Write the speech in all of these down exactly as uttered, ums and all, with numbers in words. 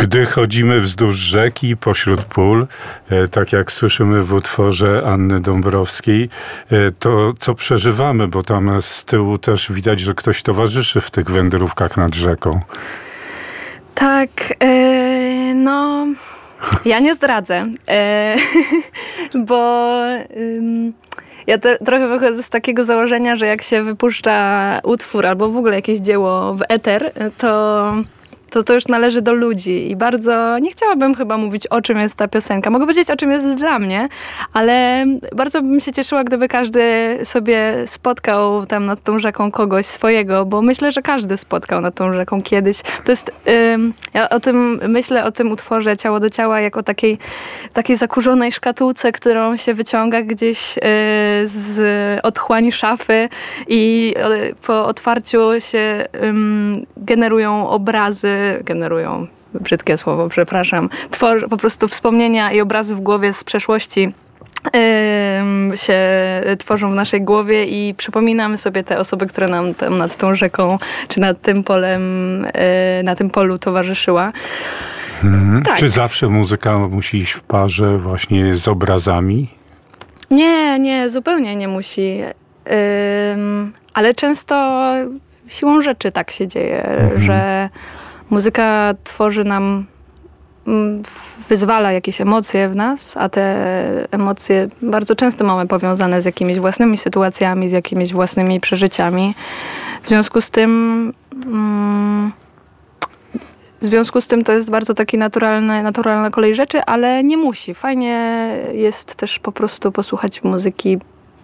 Gdy chodzimy wzdłuż rzeki, pośród pól, tak jak słyszymy w utworze Anny Dąbrowskiej, to co przeżywamy, bo tam z tyłu też widać, że ktoś towarzyszy w tych wędrówkach nad rzeką. Tak, yy, no... Ja nie zdradzę, e, bo ym, ja te, trochę wychodzę z takiego założenia, że jak się wypuszcza utwór albo w ogóle jakieś dzieło w eter, to... to to już należy do ludzi i bardzo nie chciałabym chyba mówić, o czym jest ta piosenka. Mogę powiedzieć, o czym jest dla mnie, ale bardzo bym się cieszyła, gdyby każdy sobie spotkał tam nad tą rzeką kogoś swojego, bo myślę, że każdy spotkał nad tą rzeką kiedyś. To jest, ym, ja o tym myślę, o tym utworze Ciało do ciała, jako takiej, takiej zakurzonej szkatułce, którą się wyciąga gdzieś yy, z otchłani szafy i yy, po otwarciu się yy, generują obrazy, generują, brzydkie słowo, przepraszam, twor, po prostu wspomnienia i obrazy w głowie z przeszłości yy, się tworzą w naszej głowie i przypominamy sobie te osoby, które nam tam nad tą rzeką, czy nad tym polem, yy, na tym polu towarzyszyła. Mhm. Tak. Czy zawsze muzyka musi iść w parze właśnie z obrazami? Nie, nie, zupełnie nie musi. Yy, ale często siłą rzeczy tak się dzieje, mhm. że muzyka tworzy nam, wyzwala jakieś emocje w nas, a te emocje bardzo często mamy powiązane z jakimiś własnymi sytuacjami, z jakimiś własnymi przeżyciami. W związku z tym w związku z tym to jest bardzo taki naturalny, naturalna kolej rzeczy, ale nie musi. Fajnie jest też po prostu posłuchać muzyki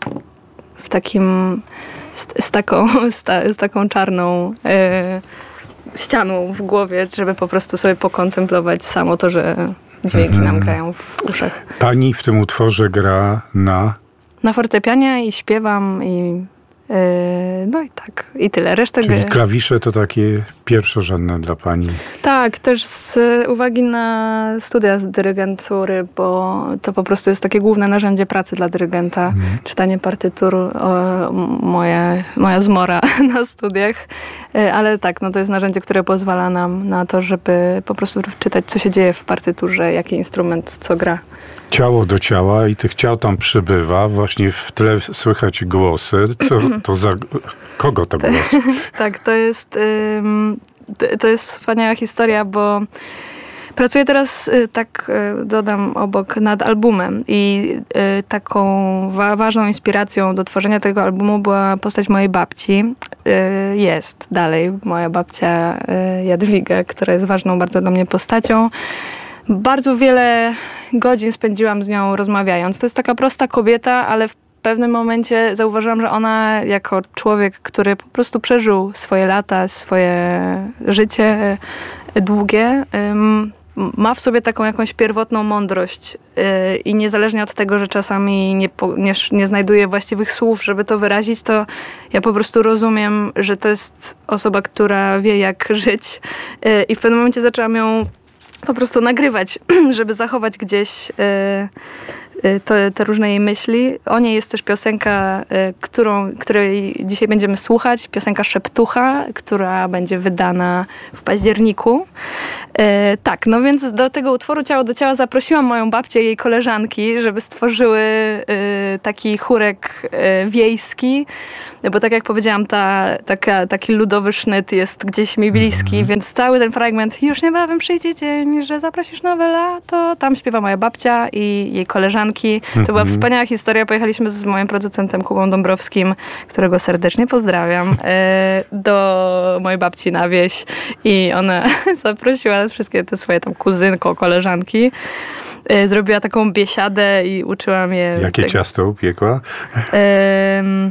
w takim z, z, taką, z, ta, z taką czarną e, ścianą w głowie, żeby po prostu sobie pokontemplować samo to, że dźwięki nam grają w uszach. Pani w tym utworze gra na... Na fortepianie i śpiewam i yy, no i tak, i tyle. Resztę Czyli gry... klawisze to takie pierwszorzędne dla pani. Tak, też z uwagi na studia z dyrygentury, bo to po prostu jest takie główne narzędzie pracy dla dyrygenta. Mhm. Czytanie partytur, o, moja, moja zmora na studiach. Ale tak, no to jest narzędzie, które pozwala nam na to, żeby po prostu czytać, co się dzieje w partyturze, jaki instrument co gra. Ciało do ciała i tych ciał tam przybywa. Właśnie w tle słychać głosy. Co to za... Kogo to głosy? Tak, to jest, ym, to jest wspaniała historia, bo pracuję teraz, tak dodam, obok nad albumem i y, taką wa- ważną inspiracją do tworzenia tego albumu była postać mojej babci. Y, jest dalej moja babcia y, Jadwiga, która jest ważną bardzo dla mnie postacią. Bardzo wiele godzin spędziłam z nią rozmawiając. To jest taka prosta kobieta, ale w pewnym momencie zauważyłam, że ona jako człowiek, który po prostu przeżył swoje lata, swoje życie długie, ma w sobie taką jakąś pierwotną mądrość i niezależnie od tego, że czasami nie, nie, nie znajduje właściwych słów, żeby to wyrazić, to ja po prostu rozumiem, że to jest osoba, która wie, jak żyć. I w pewnym momencie zaczęłam ją po prostu nagrywać, żeby zachować gdzieś y, y, te, te różne jej myśli. O niej jest też piosenka, y, którą, której dzisiaj będziemy słuchać. Piosenka Szeptucha, która będzie wydana w październiku. Y, tak, no więc do tego utworu Ciało do ciała zaprosiłam moją babcię i jej koleżanki, żeby stworzyły y, taki chórek y, wiejski. Bo tak jak powiedziałam, ta, taka, taki ludowy sznyt jest gdzieś mi bliski, mm-hmm. więc cały ten fragment już niebawem przyjdzie dzień, że zaprosisz nowe lato. Tam śpiewa moja babcia i jej koleżanki. To mm-hmm. była wspaniała historia. Pojechaliśmy z moim producentem Kubą Dąbrowskim, którego serdecznie pozdrawiam, do mojej babci na wieś i ona zaprosiła wszystkie te swoje tam kuzynko, koleżanki. Zrobiła taką biesiadę i uczyłam je... Jakie tego. Ciasto upiekła? Um,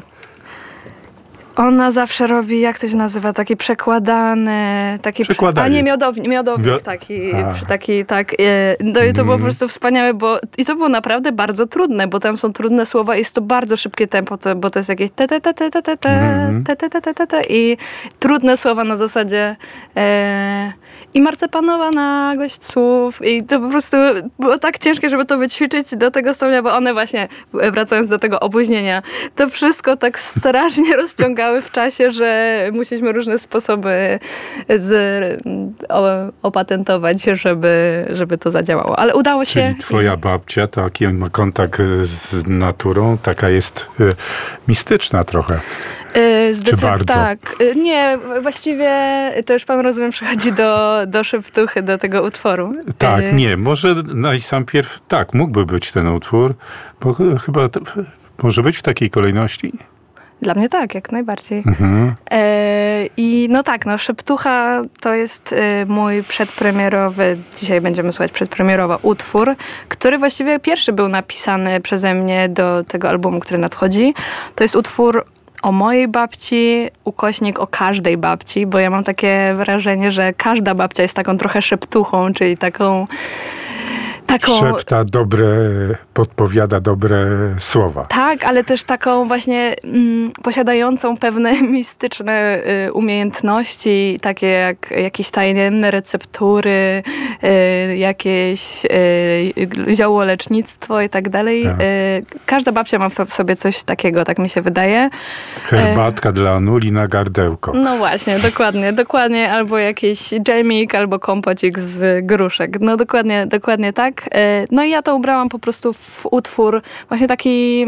Ona zawsze robi, jak to się nazywa, taki przekładany, taki, a nie, miodownik, miodownik Mio- taki, a. taki, tak. No i to było po prostu wspaniałe, bo i to było naprawdę bardzo trudne, bo tam są trudne słowa i jest to bardzo szybkie tempo, to, bo to jest jakieś te, te, te, te, te, te, te, te, te, te, te, te i trudne słowa na zasadzie e, i marcepanowa nagość słów i to po prostu było tak ciężkie, żeby to wyćwiczyć do tego stopnia, bo one właśnie, wracając do tego opóźnienia, to wszystko tak strasznie rozciągały w czasie, że musieliśmy różne sposoby z o, opatentować, żeby, żeby to zadziałało. Ale udało się. Czyli twoja babcia taki ma kontakt z naturą, taka jest y, mistyczna trochę. Zdecyd- Czy bardzo? Tak. Nie, właściwie to już pan, rozumiem, przechodzi do, do szeptuchy, do tego utworu. Tak, y- nie, może najsampierw tak, mógłby być ten utwór, bo chyba to, może być w takiej kolejności. Dla mnie tak, jak najbardziej. Mhm. E, I no tak, no Szeptucha to jest e, mój przedpremierowy, dzisiaj będziemy słuchać przedpremierowy utwór, który właściwie pierwszy był napisany przeze mnie do tego albumu, który nadchodzi. To jest utwór o mojej babci, ukośnik o każdej babci, bo ja mam takie wrażenie, że każda babcia jest taką trochę szeptuchą, czyli taką... Taką... Szepta dobre, podpowiada dobre słowa. Tak, ale też taką właśnie mm, posiadającą pewne mistyczne y, umiejętności, takie jak jakieś tajemne receptury, y, jakieś y, ziołolecznictwo i tak dalej. Tak. Y, każda babcia ma w sobie coś takiego, tak mi się wydaje. Herbatka y, dla Anuli na gardełko. No właśnie, dokładnie, dokładnie. Albo jakiś dżemik, albo kompocik z gruszek. No dokładnie, dokładnie tak. No i ja to ubrałam po prostu w utwór właśnie taki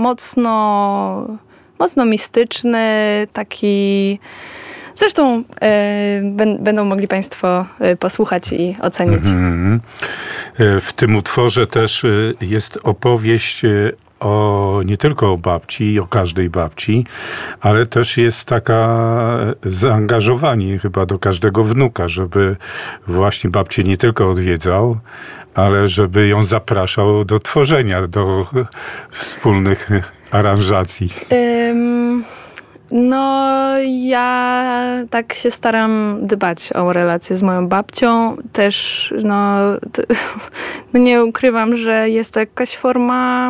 mocno, mocno mistyczny, taki... Zresztą e, ben, będą mogli państwo posłuchać i ocenić. Mm-hmm. W tym utworze też jest opowieść o, nie tylko o babci i o każdej babci, ale też jest taka zaangażowanie chyba do każdego wnuka, żeby właśnie babcię nie tylko odwiedzał, ale żeby ją zapraszał do tworzenia, do wspólnych aranżacji. Um, no, ja tak się staram dbać o relacje z moją babcią. Też, no, to, no nie ukrywam, że jest to jakaś forma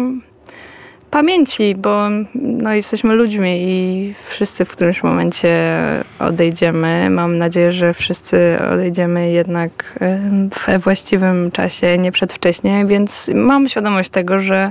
pamięci, bo no, jesteśmy ludźmi i wszyscy w którymś momencie odejdziemy. Mam nadzieję, że wszyscy odejdziemy jednak we właściwym czasie, nie przedwcześnie, więc mam świadomość tego, że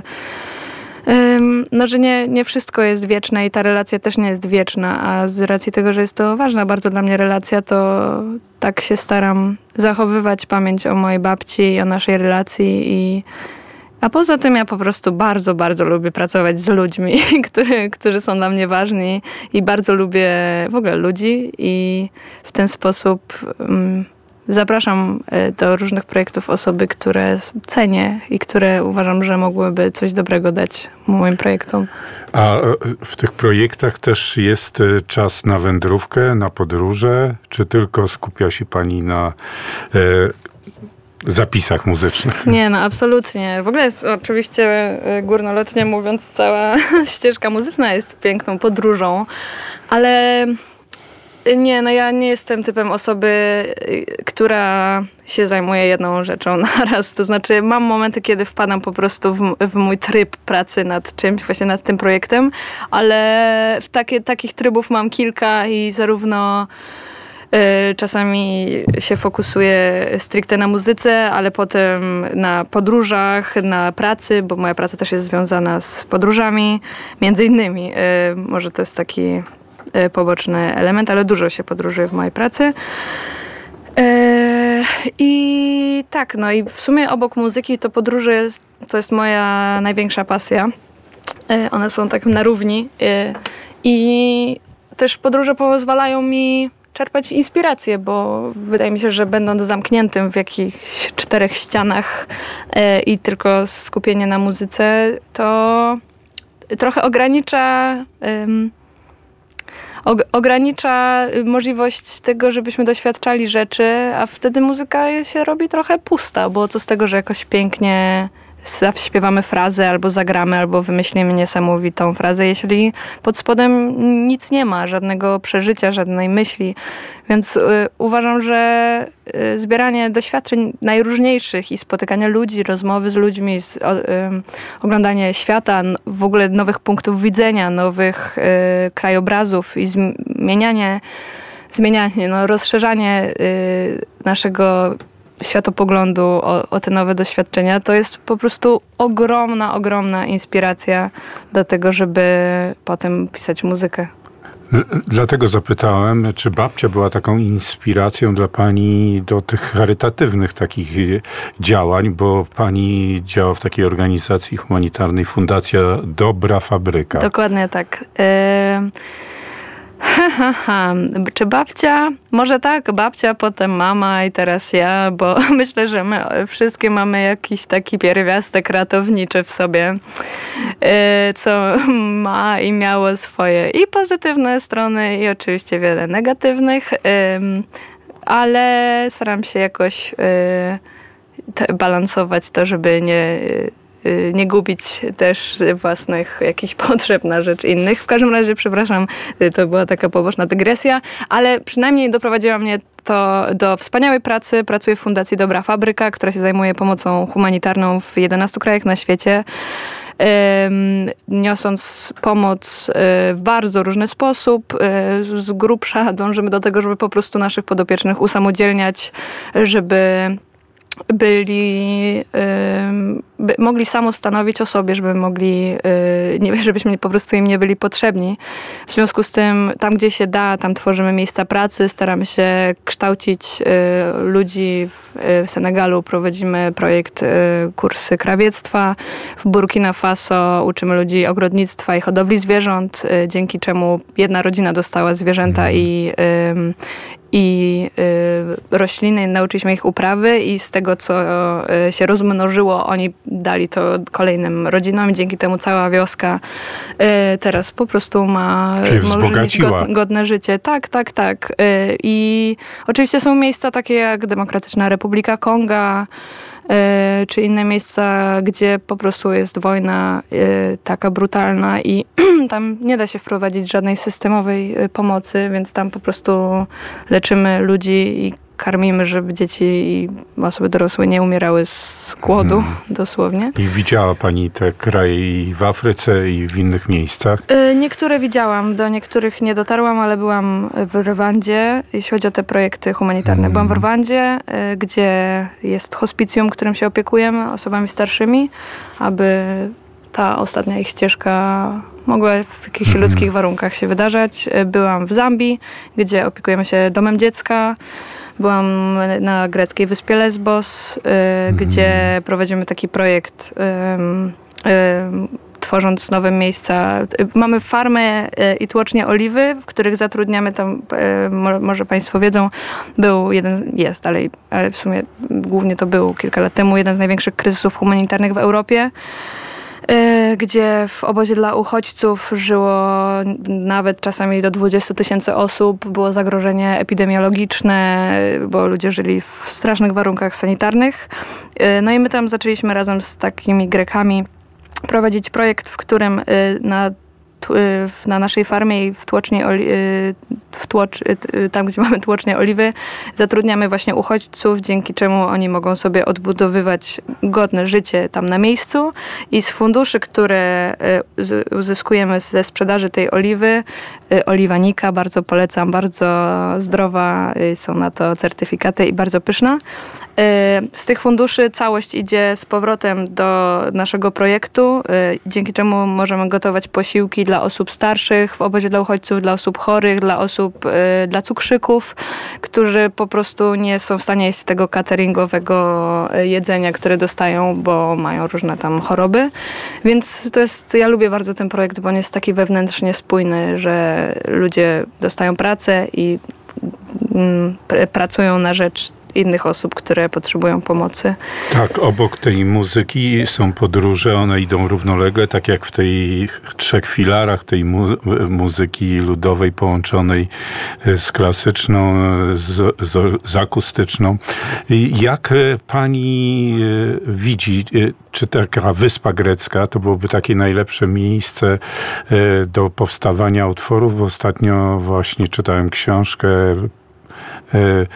no, że nie, nie wszystko jest wieczne i ta relacja też nie jest wieczna, a z racji tego, że jest to ważna bardzo dla mnie relacja, to tak się staram zachowywać pamięć o mojej babci i o naszej relacji i a poza tym ja po prostu bardzo, bardzo lubię pracować z ludźmi, który, którzy są dla mnie ważni i bardzo lubię w ogóle ludzi i w ten sposób um, zapraszam do różnych projektów osoby, które cenię i które uważam, że mogłyby coś dobrego dać moim projektom. A w tych projektach też jest czas na wędrówkę, na podróże, czy tylko skupia się pani na e, zapisach muzycznych? Nie, no absolutnie. W ogóle jest oczywiście górnolotnie mówiąc cała ścieżka muzyczna jest piękną podróżą, ale nie, no ja nie jestem typem osoby, która się zajmuje jedną rzeczą naraz. To znaczy mam momenty, kiedy wpadam po prostu w, w mój tryb pracy nad czymś, właśnie nad tym projektem, ale w takie, takich trybów mam kilka i zarówno czasami się fokusuję stricte na muzyce, ale potem na podróżach, na pracy, bo moja praca też jest związana z podróżami, między innymi. Może to jest taki poboczny element, ale dużo się podróżuje w mojej pracy. I tak, no i w sumie obok muzyki to podróże jest, to jest moja największa pasja. One są tak na równi i też podróże pozwalają mi czerpać inspirację, bo wydaje mi się, że będąc zamkniętym w jakichś czterech ścianach e, i tylko skupienie na muzyce, to trochę ogranicza um, og- ogranicza możliwość tego, żebyśmy doświadczali rzeczy, a wtedy muzyka się robi trochę pusta, bo co z tego, że jakoś pięknie zaśpiewamy frazę, albo zagramy, albo wymyślimy niesamowitą frazę, jeśli pod spodem nic nie ma, żadnego przeżycia, żadnej myśli. Więc y, uważam, że y, zbieranie doświadczeń najróżniejszych i spotykanie ludzi, rozmowy z ludźmi, z, o, y, oglądanie świata, w ogóle nowych punktów widzenia, nowych y, krajobrazów i zmienianie, zmienianie no, rozszerzanie y, naszego światopoglądu, o, o te nowe doświadczenia, to jest po prostu ogromna, ogromna inspiracja do tego, żeby potem pisać muzykę. Dlatego zapytałem, czy babcia była taką inspiracją dla pani do tych charytatywnych takich działań, bo pani działa w takiej organizacji humanitarnej, Fundacja Dobra Fabryka. Dokładnie tak. Y- Ha, ha, ha. Czy babcia? Może tak, babcia, potem mama i teraz ja, bo myślę, że my wszystkie mamy jakiś taki pierwiastek ratowniczy w sobie, co ma i miało swoje i pozytywne strony, i oczywiście wiele negatywnych, ale staram się jakoś balansować to, żeby nie... nie gubić też własnych jakichś potrzeb na rzecz innych. W każdym razie, przepraszam, to była taka poboczna dygresja, ale przynajmniej doprowadziła mnie to do wspaniałej pracy. Pracuję w Fundacji Dobra Fabryka, która się zajmuje pomocą humanitarną w jedenastu krajach na świecie. Niosąc pomoc w bardzo różny sposób. Z grubsza dążymy do tego, żeby po prostu naszych podopiecznych usamodzielniać, żeby byli, by mogli samostanowić o sobie, żeby mogli, nie, żebyśmy po prostu im nie byli potrzebni. W związku z tym, tam gdzie się da, tam tworzymy miejsca pracy, staramy się kształcić ludzi. W Senegalu prowadzimy projekt kursy krawiectwa. W Burkina Faso uczymy ludzi ogrodnictwa i hodowli zwierząt, dzięki czemu jedna rodzina dostała zwierzęta i i y, rośliny, nauczyliśmy ich uprawy i z tego, co y, się rozmnożyło, oni dali to kolejnym rodzinom i dzięki temu cała wioska y, teraz po prostu ma może mieć god, godne życie. Tak, tak, tak. Y, I oczywiście są miejsca takie jak Demokratyczna Republika Konga, y, czy inne miejsca, gdzie po prostu jest wojna y, taka brutalna i tam nie da się wprowadzić żadnej systemowej pomocy, więc tam po prostu leczymy ludzi i karmimy, żeby dzieci i osoby dorosłe nie umierały z głodu, hmm. dosłownie. I widziała pani te kraje i w Afryce, i w innych miejscach? Niektóre widziałam, do niektórych nie dotarłam, ale byłam w Rwandzie, jeśli chodzi o te projekty humanitarne. Hmm. Byłam w Rwandzie, gdzie jest hospicjum, którym się opiekujemy, osobami starszymi, aby ta ostatnia ich ścieżka mogła w jakichś mhm. ludzkich warunkach się wydarzać. Byłam w Zambii, gdzie opiekujemy się domem dziecka. Byłam na greckiej wyspie Lesbos, mhm. gdzie prowadzimy taki projekt, um, um, tworząc nowe miejsca. Mamy farmę i tłocznie oliwy, w których zatrudniamy tam, może państwo wiedzą, był jeden, jest, ale, ale w sumie głównie to był kilka lat temu, jeden z największych kryzysów humanitarnych w Europie, gdzie w obozie dla uchodźców żyło nawet czasami do dwudziestu tysięcy osób. Było zagrożenie epidemiologiczne, bo ludzie żyli w strasznych warunkach sanitarnych. No i my tam zaczęliśmy razem z takimi Grekami prowadzić projekt, w którym na na naszej farmie i w tłoczni, w tłocz, tam, gdzie mamy tłocznię oliwy, zatrudniamy właśnie uchodźców, dzięki czemu oni mogą sobie odbudowywać godne życie tam na miejscu i z funduszy, które uzyskujemy ze sprzedaży tej oliwy, oliwa Nika, bardzo polecam, bardzo zdrowa, są na to certyfikaty i bardzo pyszna. Z tych funduszy całość idzie z powrotem do naszego projektu, dzięki czemu możemy gotować posiłki dla osób starszych w obozie dla uchodźców, dla osób chorych, dla osób, dla cukrzyków, którzy po prostu nie są w stanie jeść tego cateringowego jedzenia, które dostają, bo mają różne tam choroby. Więc to jest, ja lubię bardzo ten projekt, bo on jest taki wewnętrznie spójny, że ludzie dostają pracę i mm, pr- pracują na rzecz innych osób, które potrzebują pomocy. Tak, obok tej muzyki są podróże, one idą równolegle, tak jak w tych trzech filarach tej mu- muzyki ludowej połączonej z klasyczną, z, z, z akustyczną. Jak pani widzi, czy taka Wyspa Grecka to byłoby takie najlepsze miejsce do powstawania utworów? Bo ostatnio właśnie czytałem książkę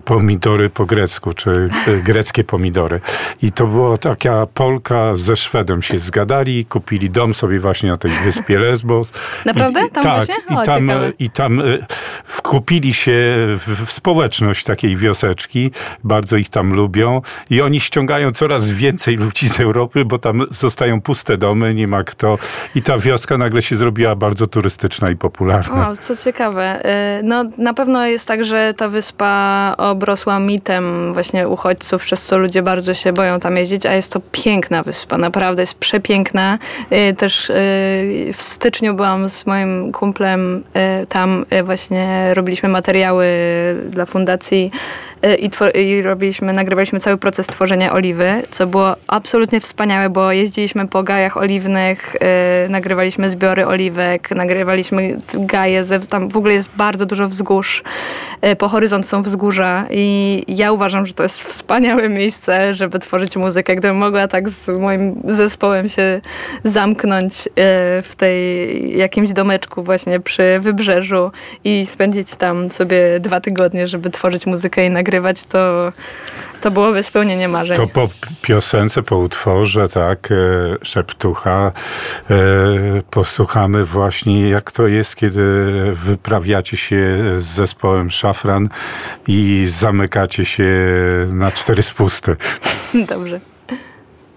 pomidory po grecku, czy greckie pomidory. I to była taka Polka ze Szwedem się zgadali, kupili dom sobie właśnie na tej wyspie Lesbos. Naprawdę? I, Tam tak, właśnie? O, i tam, ciekawe. i tam wkupili się w, w społeczność takiej wioseczki. Bardzo ich tam lubią. I oni ściągają coraz więcej ludzi z Europy, bo tam zostają puste domy, nie ma kto. I ta wioska nagle się zrobiła bardzo turystyczna i popularna. O, co ciekawe. No na pewno jest tak, że ta wyspa obrosła mitem właśnie uchodźców, przez co ludzie bardzo się boją tam jeździć, a jest to piękna wyspa, naprawdę jest przepiękna. Też w styczniu byłam z moim kumplem tam, właśnie robiliśmy materiały dla fundacji i, i robiliśmy, nagrywaliśmy cały proces tworzenia oliwy, co było absolutnie wspaniałe, bo jeździliśmy po gajach oliwnych, yy, nagrywaliśmy zbiory oliwek, nagrywaliśmy gaje, ze, tam w ogóle jest bardzo dużo wzgórz, yy, po horyzont są wzgórza i ja uważam, że to jest wspaniałe miejsce, żeby tworzyć muzykę. Gdybym mogła tak z moim zespołem się zamknąć yy, w tej jakimś domeczku właśnie przy wybrzeżu i spędzić tam sobie dwa tygodnie, żeby tworzyć muzykę i nagrywać, to, to byłoby spełnienie marzeń. To po piosence, po utworze, tak, e, Szeptucha, e, posłuchamy właśnie, jak to jest, kiedy wyprawiacie się z zespołem Szafran i zamykacie się na cztery spusty. Dobrze.